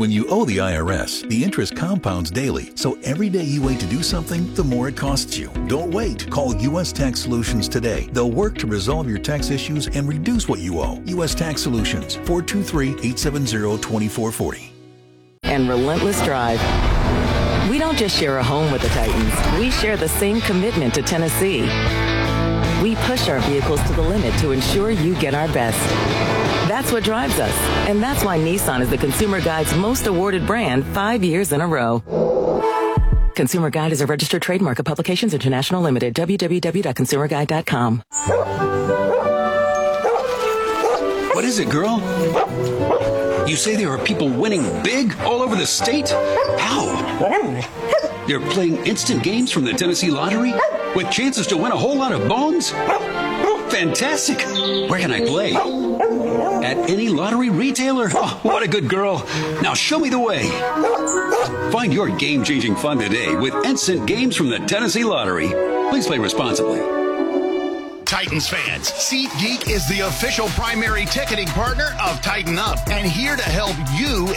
When you owe the IRS, the interest compounds daily, so every day you wait to do something, the more it costs you. Don't wait. Call U.S. Tax Solutions today. They'll work to resolve your tax issues and reduce what you owe. U.S. Tax Solutions, 423-870-2440. And relentless drive. We don't just share a home with the Titans. We share the same commitment to Tennessee. We push our vehicles to the limit to ensure you get our best. That's what drives us. And that's why Nissan is the Consumer Guide's most awarded brand 5 years in a row. Consumer Guide is a registered trademark of Publications International Limited. www.consumerguide.com. What is it, girl? You say there are people winning big all over the state? How? They're playing instant games from the Tennessee Lottery with chances to win a whole lot of bones? Fantastic! Where can I play? At any lottery retailer? Oh, what a good girl. Now show me the way. Find your game-changing fun today with instant games from the Tennessee Lottery. Please play responsibly. Titans fans, SeatGeek is the official primary ticketing partner of Tighten Up and here to help you